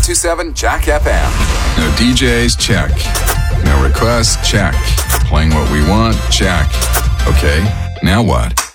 1027 Jack FM. No DJs, check. No requests, check. Playing what we want, check. Okay, now what?